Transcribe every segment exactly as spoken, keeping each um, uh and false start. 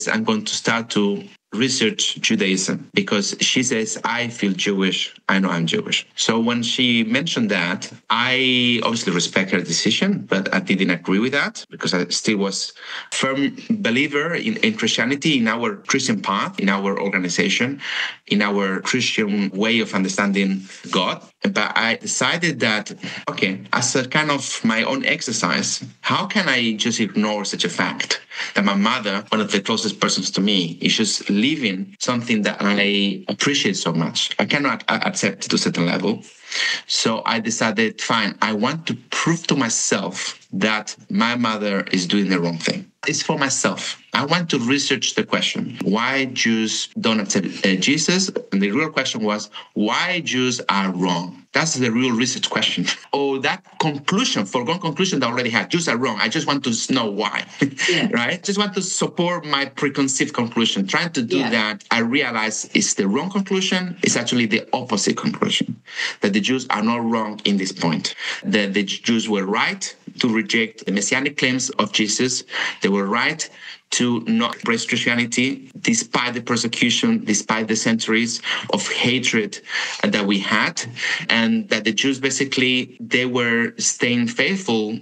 I'm going to start to research Judaism because she says, I feel Jewish. I know I'm Jewish. So when she mentioned that, I obviously respect her decision, but I didn't agree with that because I still was a firm believer in, in Christianity, in our Christian path, in our organization, in our Christian way of understanding God. But I decided that, okay, as a kind of my own exercise, how can I just ignore such a fact that my mother, one of the closest persons to me, is just living something that I appreciate so much. I cannot accept it to a certain level. So I decided, fine, I want to prove to myself that my mother is doing the wrong thing. It's for myself. I want to research the question, why Jews don't accept uh, Jesus? And the real question was, why Jews are wrong? That's the real research question. Or that conclusion, foregone conclusion that I already had, Jews are wrong. I just want to know why, yeah. Right? Just want to support my preconceived conclusion. Trying to do yeah. that, I realize it's the wrong conclusion. It's actually the opposite conclusion, that the Jews are not wrong in this point. That the Jews were right to reject the messianic claims of Jesus. They were right to not embrace Christianity despite the persecution, despite the centuries of hatred that we had, and that the Jews basically, they were staying faithful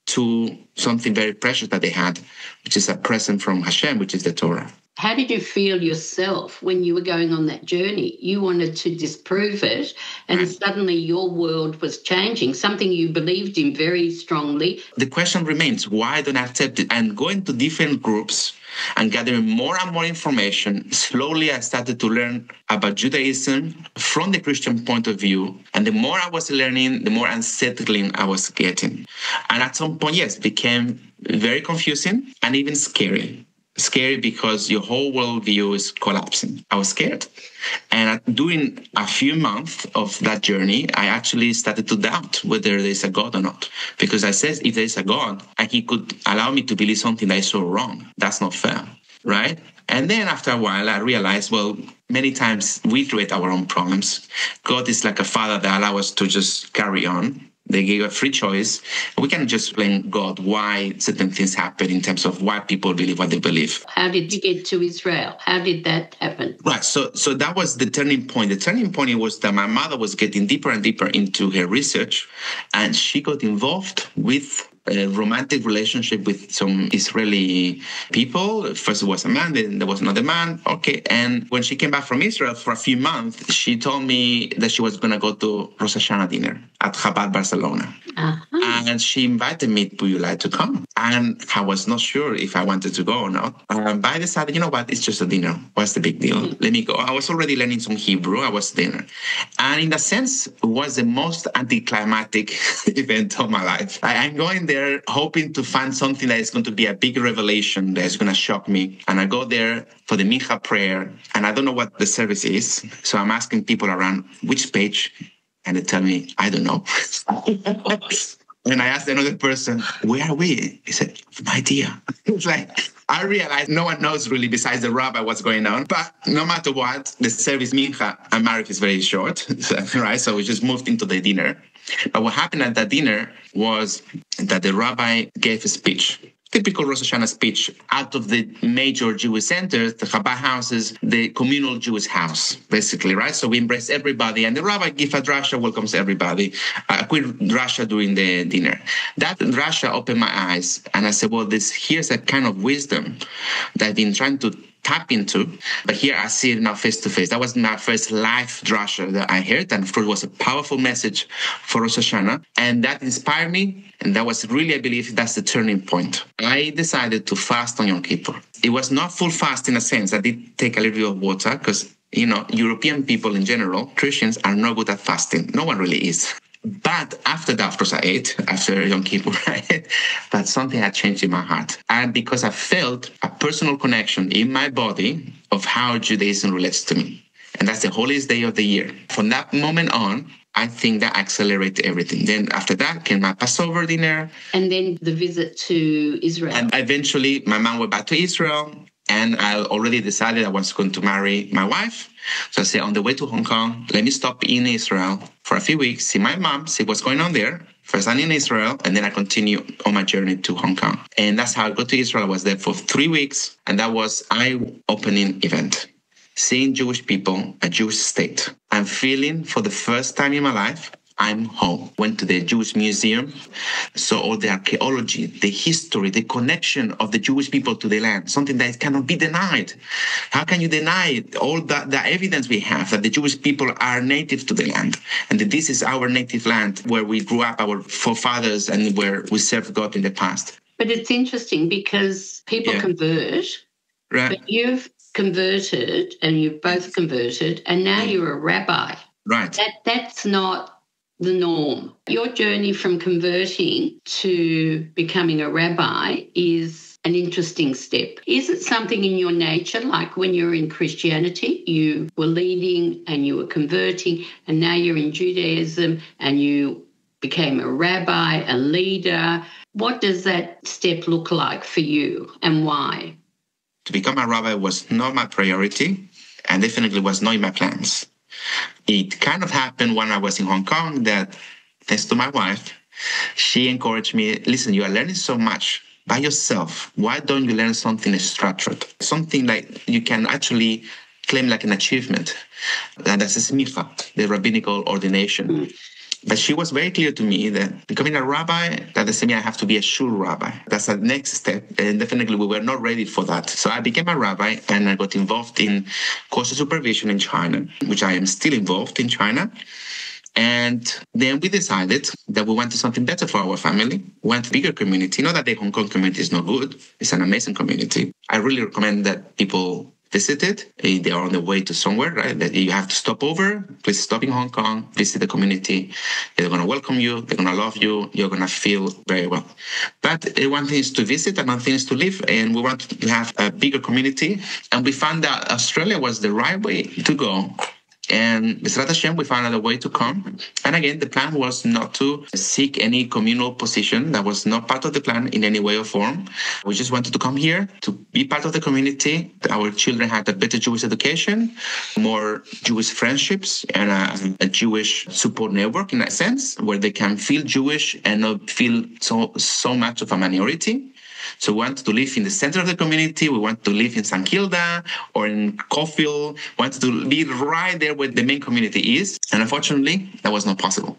to something very precious that they had, which is a present from Hashem, which is the Torah. How did you feel yourself when you were going on that journey? You wanted to disprove it, and right. suddenly your world was changing, something you believed in very strongly. The question remains, why don't I accept it? And going to different groups and gathering more and more information, slowly I started to learn about Judaism from the Christian point of view. And the more I was learning, the more unsettling I was getting. And at some point, yes, it became very confusing and even scary. Scary because your whole worldview is collapsing. I was scared. And during a few months of that journey, I actually started to doubt whether there's a God or not. Because I said, if there's a God, and he could allow me to believe something that is so wrong, that's not fair, right? And then after a while, I realized, well, many times we create our own problems. God is like a father that allows us to just carry on. They gave a free choice. We can just blame God why certain things happen in terms of why people believe what they believe. How did you get to Israel? How did that happen? Right. So so that was the turning point. The turning point was that my mother was getting deeper and deeper into her research, and she got involved with a romantic relationship with some Israeli people. First it was a man, then there was another man. Okay. And when she came back from Israel for a few months, she told me that she was going to go to Rosh Hashanah dinner at Chabad Barcelona. Uh-huh. And she invited me, would you like to come? And I was not sure if I wanted to go or not. Um, but I decided, you know what, it's just a dinner. What's the big deal? Mm-hmm. Let me go. I was already learning some Hebrew. I was dinner. And in a sense, it was the most anticlimactic event of my life. I, I'm going there hoping to find something that is going to be a big revelation that is going to shock me. And I go there for the Mincha prayer, and I don't know what the service is. So I'm asking people around, which page? And they tell me, I don't know. And I asked another person, where are we? He said, no idea. It's like, I realized no one knows really besides the rabbi what's going on. But no matter what, the service Mincha and Marif is very short, right? So we just moved into the dinner. But what happened at that dinner was that the rabbi gave a speech, typical Rosh Hashanah speech, out of the major Jewish centers, the Chabad houses, the communal Jewish house, basically, right? So we embrace everybody, and the rabbi gives a drasha, welcomes everybody, a quick drasha during the dinner. That drasha opened my eyes, and I said, well, this here's a kind of wisdom that I've been trying to tap into, but here I see it now face to face. That was my first live drasha that I heard, and of course it was a powerful message for Rosh Hashanah, and that inspired me, and that was really, I believe, that's the turning point. I decided to fast on Yom Kippur. It was not full fast in a sense. I did take a little bit of water because, you know, European people in general, Christians, are not good at fasting. No one really is. But after that, of course, I ate after Yom Kippur, right? But something had changed in my heart. And because I felt a personal connection in my body of how Judaism relates to me. And that's the holiest day of the year. From that moment on, I think that accelerated everything. Then after that came my Passover dinner. And then the visit to Israel. And eventually my mom went back to Israel. And I already decided I was going to marry my wife. So I said, on the way to Hong Kong, let me stop in Israel for a few weeks, see my mom, see what's going on there. First I'm in Israel, and then I continue on my journey to Hong Kong. And that's how I got to Israel. I was there for three weeks, and that was eye-opening event. Seeing Jewish people, a Jewish state. I'm feeling for the first time in my life, I'm home. Went to the Jewish Museum, saw all the archaeology, the history, the connection of the Jewish people to the land, something that cannot be denied. How can you deny all the, the evidence we have that the Jewish people are native to the land and that this is our native land where we grew up, our forefathers, and where we served God in the past? But it's interesting because people yeah. convert, right. But you've converted and you've both converted, and now you're a rabbi. Right. That That's not the norm. Your journey from converting to becoming a rabbi is an interesting step. Is it something in your nature, like when you're in Christianity, you were leading and you were converting, and now you're in Judaism and you became a rabbi, a leader? What does that step look like for you, and why? To become a rabbi was not my priority and definitely was not in my plans. It kind of happened when I was in Hong Kong that, thanks to my wife, she encouraged me, listen, you are learning so much by yourself. Why don't you learn something structured? Something like you can actually claim like an achievement. And that's a smicha, the rabbinical ordination. Mm. But she was very clear to me that becoming a rabbi, that doesn't mean I have to be a shul rabbi. That's the next step. And definitely we were not ready for that. So I became a rabbi and I got involved in course supervision in China, which I am still involved in China. And then we decided that we wanted something better for our family. We want a bigger community. Not that the Hong Kong community is not good. It's an amazing community. I really recommend that people visit it. They are on the way to somewhere, right? That you have to stop over. Please stop in Hong Kong, visit the community. They're going to welcome you. They're going to love you. You're going to feel very well. But one thing is to visit, another thing is to live. And we want to have a bigger community. And we found that Australia was the right way to go. And B'ezrat Hashem, we found out a way to come. And again, the plan was not to seek any communal position. That was not part of the plan in any way or form. We just wanted to come here to be part of the community. Our children had a better Jewish education, more Jewish friendships, and a, a Jewish support network in a sense, where they can feel Jewish and not feel so, so much of a minority. So we want to live in the center of the community. We want to live in Saint Kilda or in Caulfield. We want to be right there where the main community is. And unfortunately, that was not possible.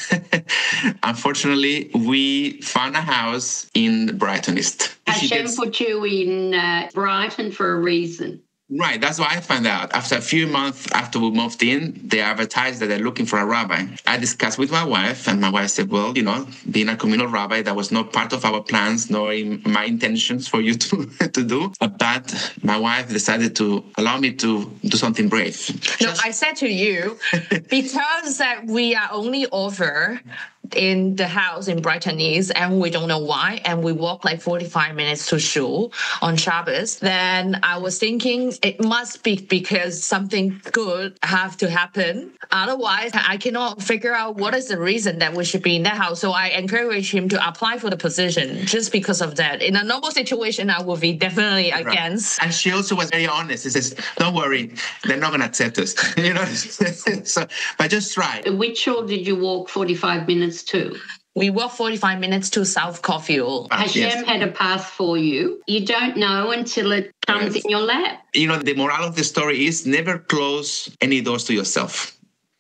Unfortunately, we found a house in Brighton East. Hashem gets... put you in uh, Brighton for a reason. Right, that's what I found out. After a few months after we moved in, they advertised that they're looking for a rabbi. I discussed with my wife, and my wife said, well, you know, being a communal rabbi, that was not part of our plans, nor in my intentions for you to, to do. But my wife decided to allow me to do something brave. No, Just... I said to you, because that we are only over in the house in Brighton East, and we don't know why, and we walk like forty-five minutes to shul on Shabbos, then I was thinking it must be because something good have to happen. Otherwise, I cannot figure out what is the reason that we should be in that house. So I encourage him to apply for the position just because of that. In a normal situation, I would be definitely right. against. And she also was very honest. She says, don't worry, they're not going to accept us. you know, so, but just try. Which shul did you walk forty-five minutes to? We walked forty-five minutes to South Caulfield. Hashem yes. had a path for you. You don't know until it comes yes. in your lap. You know, the moral of the story is never close any doors to yourself.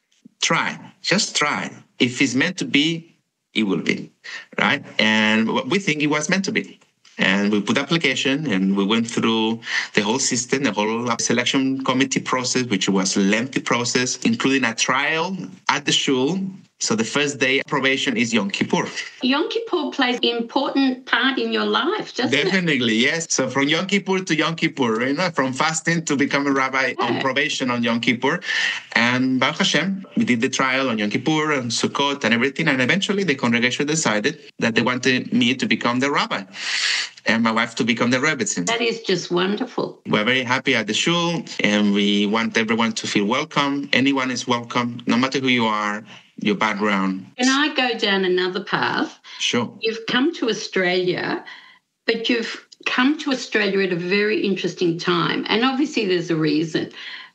Try. Just try. If it's meant to be, it will be. Right? And we think it was meant to be. And we put application and we went through the whole system, the whole selection committee process, which was a lengthy process, including a trial at the shul. So the first day probation is Yom Kippur. Yom Kippur plays an important part in your life, doesn't Definitely, it? Definitely, yes. So from Yom Kippur to Yom Kippur, you know, from fasting to become a rabbi yeah. on probation on Yom Kippur. And Baruch Hashem, we did the trial on Yom Kippur and Sukkot and everything. And eventually the congregation decided that they wanted me to become the rabbi and my wife to become the rebbetzin. That is just wonderful. We're very happy at the shul and we want everyone to feel welcome. Anyone is welcome, no matter who you are, your background. Can I go down another path? Sure. You've come to Australia, but you've come to Australia at a very interesting time. And obviously there's a reason.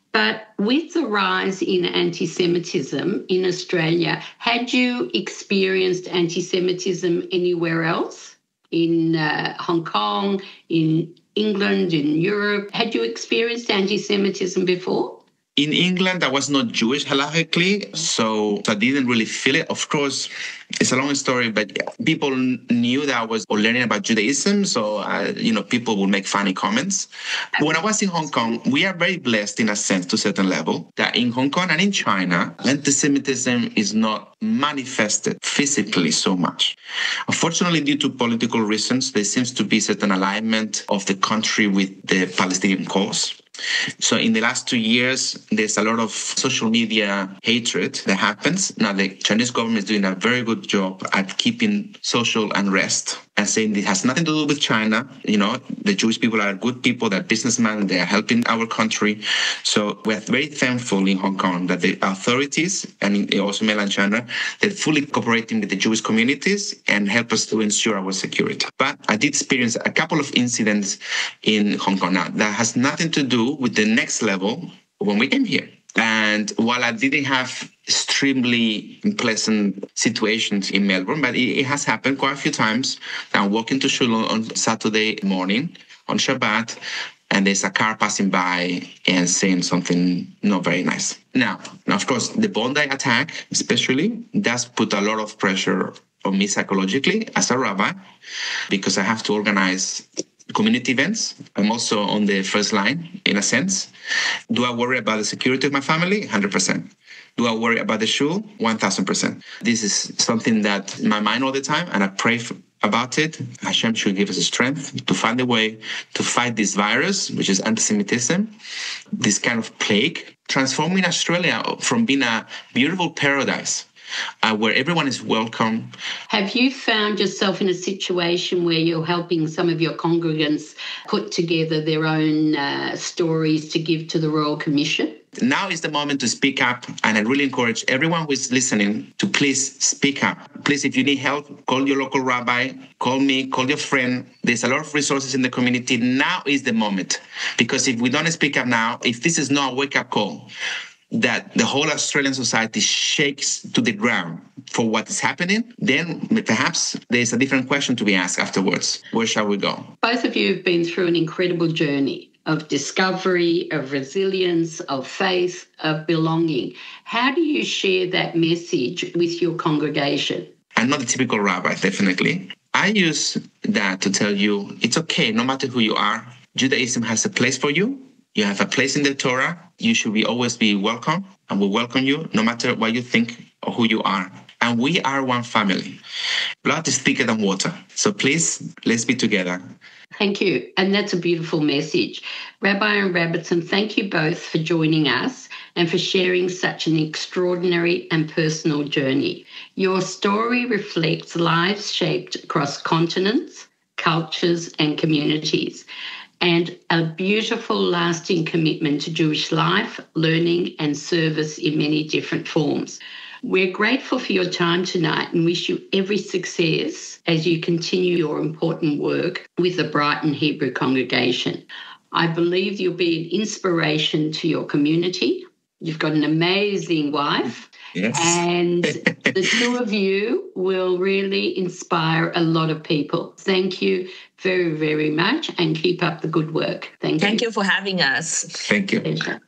But with the rise in anti-Semitism in Australia, had you experienced anti-Semitism anywhere else? In uh, Hong Kong, in England, in Europe? Had you experienced anti-Semitism before? In England, I was not Jewish halachically, so, so I didn't really feel it. Of course, it's a long story, but people knew that I was learning about Judaism, so, uh, you know, people would make funny comments. When I was in Hong Kong, we are very blessed in a sense to a certain level that in Hong Kong and in China, anti-Semitism is not manifested physically so much. Unfortunately, due to political reasons, there seems to be certain alignment of the country with the Palestinian cause. So in the last two years, there's a lot of social media hatred that happens. Now, the Chinese government is doing a very good job at keeping social unrest and saying it has nothing to do with China. You know, the Jewish people are good people, they're businessmen, they are helping our country. So we're very thankful in Hong Kong that the authorities and also mainland China, they're fully cooperating with the Jewish communities and help us to ensure our security. But I did experience a couple of incidents in Hong Kong. Now, that has nothing to do with the next level when we came here. And while I didn't have extremely unpleasant situations in Melbourne, but it, it has happened quite a few times. I'm walking to shul on Saturday morning, on Shabbat, and there's a car passing by and saying something not very nice. Now, now of course, the Bondi attack especially does put a lot of pressure on me psychologically as a rabbi, because I have to organize community events. I'm also on the first line, in a sense. Do I worry about the security of my family? one hundred percent. Do I worry about the shul? one thousand percent. This is something that's in my mind all the time, and I pray for, about it. Hashem should give us the strength to find a way to fight this virus, which is anti-Semitism, this kind of plague, transforming Australia from being a beautiful paradise Uh, where everyone is welcome. Have you found yourself in a situation where you're helping some of your congregants put together their own uh, stories to give to the Royal Commission? Now is the moment to speak up, and I really encourage everyone who is listening to please speak up. Please, if you need help, call your local rabbi, call me, call your friend. There's a lot of resources in the community. Now is the moment, because if we don't speak up now, if this is not a wake-up call, that the whole Australian society shakes to the ground for what is happening, then perhaps there's a different question to be asked afterwards. Where shall we go? Both of you have been through an incredible journey of discovery, of resilience, of faith, of belonging. How do you share that message with your congregation? I'm not a typical rabbi, definitely. I use that to tell you it's okay, no matter who you are. Judaism has a place for you. You have a place in the Torah. You should be always be welcome, and we welcome you no matter what you think or who you are. And we are one family. Blood is thicker than water. So please, let's be together. Thank you. And that's a beautiful message. Rabbi and Rabbiton, thank you both for joining us and for sharing such an extraordinary and personal journey. Your story reflects lives shaped across continents, cultures, and communities, and a beautiful, lasting commitment to Jewish life, learning and service in many different forms. We're grateful for your time tonight and wish you every success as you continue your important work with the Brighton Hebrew congregation. I believe you'll be an inspiration to your community. You've got an amazing wife. Yes. And the two of you will really inspire a lot of people. Thank you very, very much, and keep up the good work. Thank you. Thank you for having us. Thank you. Pleasure.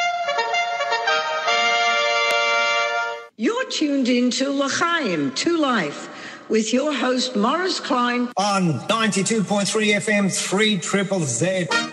You're tuned into L'chaim, to Life, with your host, Morris Klein. On ninety-two point three F M, three triple Z.